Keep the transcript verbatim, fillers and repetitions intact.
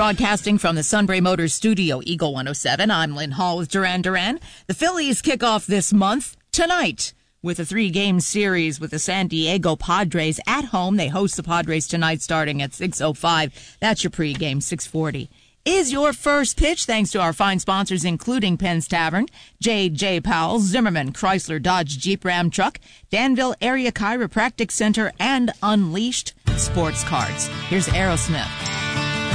Broadcasting from the Sunbury Motors Studio, Eagle one oh seven. I'm Lynn Hall with Duran Duran. The Phillies kick off this month tonight with a three-game series with the San Diego Padres at home. They host the Padres tonight starting at six oh five. That's your pregame, six forty. Is your first pitch, thanks to our fine sponsors, including Penn's Tavern, J J. Powell, Zimmerman, Chrysler, Dodge, Jeep, Ram Truck, Danville Area Chiropractic Center, and Unleashed Sports Cards. Here's Aerosmith.